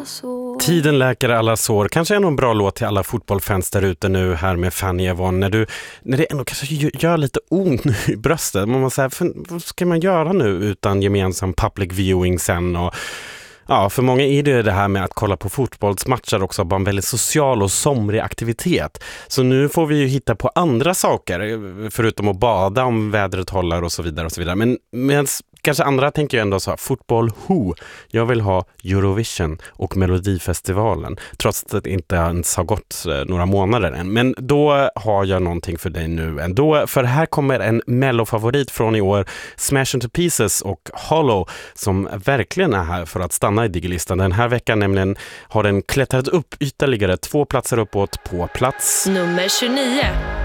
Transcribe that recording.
sår. Tiden läker alla sår. Kanske är en bra låt till alla fotbollfans där ute nu här med Fanny Yvonne. När det ändå kanske gör lite ont nu i bröstet. Man måste säga, vad ska man göra nu utan gemensam public viewing sen? Och ja, för många är det här med att kolla på fotbollsmatcher också bara en väldigt social och somrig aktivitet. Så nu får vi ju hitta på andra saker förutom att bada om vädret håller och så vidare och så vidare. Men kanske andra tänker ju ändå så här, fotboll, jag vill ha Eurovision och Melodifestivalen, trots att det inte ens har gått några månader än. Men då har jag någonting för dig nu ändå, för här kommer en Mello-favorit från i år, Smash Into Pieces och Hollow, som verkligen är här för att stanna i Digilistan. Den här veckan nämligen har den klättrat upp ytterligare 2 platser uppåt på plats nummer 29.